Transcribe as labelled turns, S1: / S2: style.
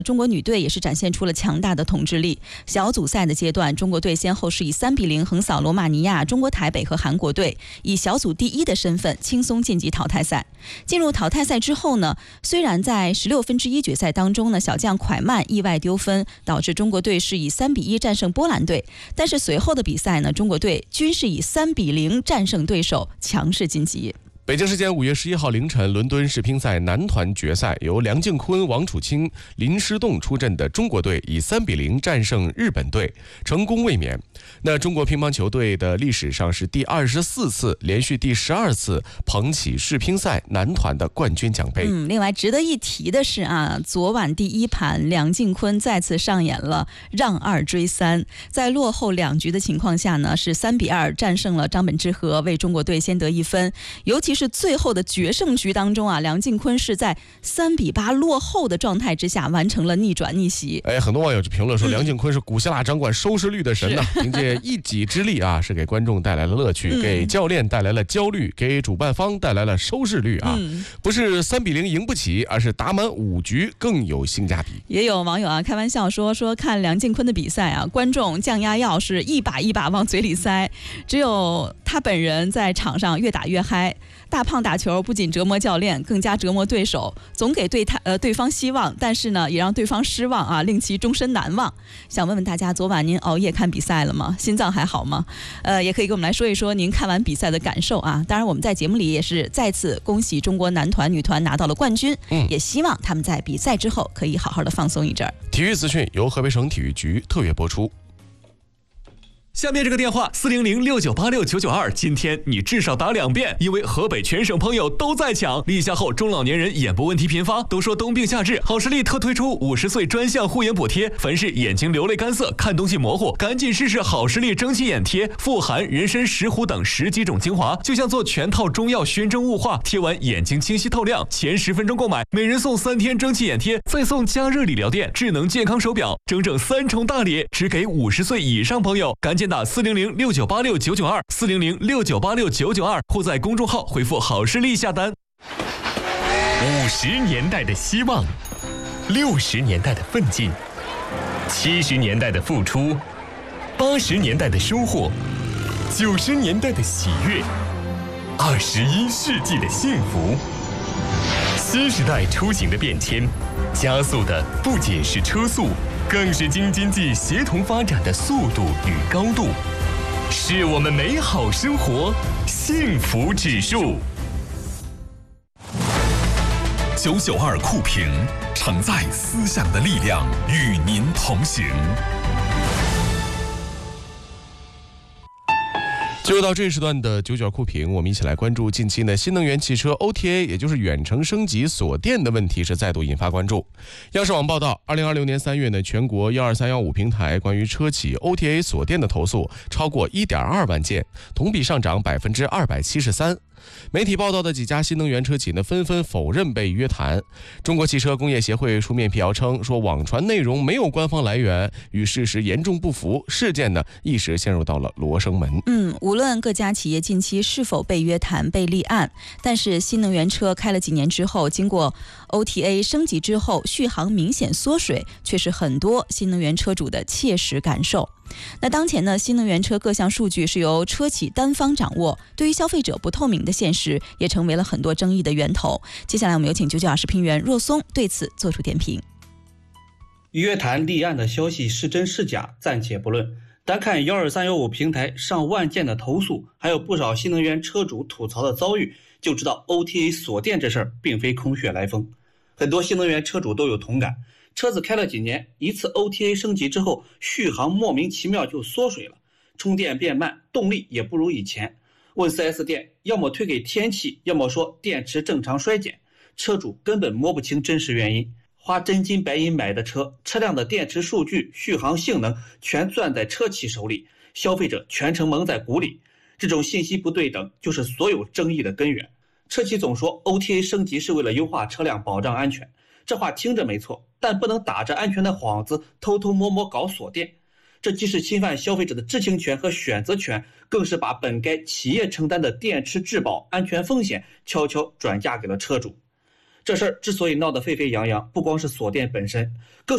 S1: 中国女队也是展现出了强大的统治力。小组赛的阶段，中国队先后是以3-0横扫罗马尼亚、中国台北和韩国队，以小组第1的身份轻松晋级淘汰赛。进入淘汰赛之后呢，虽然在16分之一决赛当中呢，小将蒯曼意外丢分，导致中国队是以3-1战胜波兰队，但是随后的比赛呢，中国队均是以3-0战胜对手，强势晋级。
S2: 北京时间5月11号凌晨，伦敦世乒赛男团决赛，由梁靖昆、王楚钦、林诗栋出阵的中国队以3-0战胜日本队，成功卫冕。那中国乒乓球队的历史上是第24次，连续第12次捧起世乒赛男团的冠军奖杯。
S1: 另外值得一提的是啊，昨晚第一盘，梁靖昆再次上演了让2追3，在落后2局的情况下呢，是3-2战胜了张本智和，为中国队先得1分。尤其是最后的决胜局当中啊，梁靖昆是在3-8落后的状态之下完成了逆转逆袭。
S2: 很多网友就评论说，梁靖昆是古希腊掌管收视率的神呐，凭借一己之力啊，是给观众带来了乐趣，给教练带来了焦虑，给主办方带来了收视率啊。不是3-0赢不起，而是打满5局更有性价比。
S1: 也有网友啊开玩笑说看梁靖昆的比赛啊，观众降压药是一把一把往嘴里塞，只有他本人在场上越打越嗨。大胖打球不仅折磨教练，更加折磨对手，总给对方希望，但是呢也让对方失望啊，令其终身难忘。想问问大家，昨晚您熬夜看比赛了吗？心脏还好吗？也可以跟我们来说一说您看完比赛的感受啊。当然我们在节目里也是再次恭喜中国男团女团拿到了冠军，也希望他们在比赛之后可以好好的放松一阵儿。
S2: 体育资讯由河北省体育局特约播出。
S3: 下面这个电话40069869992，今天你至少打2遍，因为河北全省朋友都在抢。立夏后中老年人眼部问题频发，都说冬病夏治，好视力特推出50岁专项护眼补贴，凡是眼睛流泪干涩、看东西模糊，赶紧试试好视力蒸汽眼贴，富含人参、石斛等10几种精华，就像做全套中药熏蒸雾化，贴完眼睛清晰透亮。前10分钟购买，每人送3天蒸汽眼贴，再送加热理疗垫、智能健康手表，整整3重大礼，只给50岁以上朋友，赶紧打40069869992 40069869992，或在公众号回复好视力下单。
S4: 50年代的希望，60年代的奋进，70年代的付出，80年代的收获，90年代的喜悦，21世纪的幸福。新时代出行的变迁，加速的不仅是车速，更是经济协同发展的速度与高度，是我们美好生活幸福指数。
S5: 992酷评，承载思想的力量，与您同行。
S2: 就到这一时段的99酷评，我们一起来关注近期呢新能源汽车 OTA， 也就是远程升级锁电的问题是再度引发关注。央视网报道，2026年3月呢，全国12315平台关于车企 OTA 锁电的投诉超过1.2万件，同比上涨273%。媒体报道的几家新能源车企呢，纷纷否认被约谈。中国汽车工业协会出面辟谣称，说网传内容没有官方来源，与事实严重不符，事件呢一时陷入到了罗生门。
S1: 无论各家企业近期是否被约谈、被立案，但是新能源车开了几年之后，经过 OTA 升级之后，续航明显缩水，却是很多新能源车主的切实感受。那当前呢，新能源车各项数据是由车企单方掌握，对于消费者不透明的现实，也成为了很多争议的源头。接下来我们有请992视频员若松对此做出点评。
S6: 约谈立案的消息是真是假暂且不论，单看12315平台上万件的投诉，还有不少新能源车主吐槽的遭遇，就知道 OTA 锁电这事儿并非空穴来风。很多新能源车主都有同感，车子开了几年，一次 OTA 升级之后，续航莫名其妙就缩水了，充电变慢，动力也不如以前。问 4S 店，要么推给天气，要么说电池正常衰减，车主根本摸不清真实原因。花真金白银买的车，车辆的电池数据、续航性能全攥在车企手里，消费者全程蒙在鼓里。这种信息不对等就是所有争议的根源。车企总说 OTA 升级是为了优化车辆，保障安全，这话听着没错，但不能打着安全的幌子偷偷摸摸搞锁电，这既是侵犯消费者的知情权和选择权，更是把本该企业承担的电池质保安全风险悄悄转嫁给了车主。这事儿之所以闹得沸沸扬扬，不光是锁电本身，更